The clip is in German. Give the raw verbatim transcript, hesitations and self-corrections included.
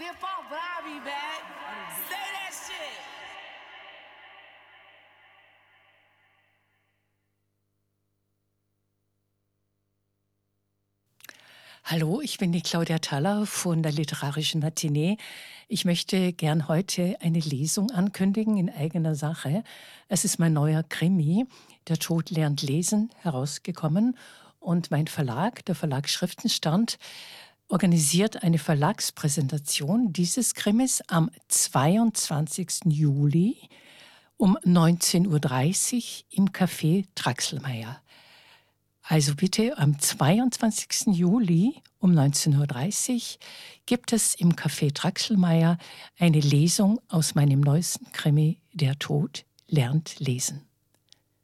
your fault, but I'll be back. Say that shit. Hallo, ich bin die Claudia Thaller von der Literarischen Matinee. Ich möchte gern heute eine Lesung ankündigen in eigener Sache. Es ist mein neuer Krimi, Der Tod lernt lesen, herausgekommen. Und mein Verlag, der Verlag Schriftenstand, organisiert eine Verlagspräsentation dieses Krimis am zweiundzwanzigsten Juli um neunzehn Uhr dreißig im Café Traxelmeier. Also bitte am zweiundzwanzigsten Juli um neunzehn Uhr dreißig gibt es im Café Traxelmeier eine Lesung aus meinem neuesten Krimi Der Tod lernt lesen.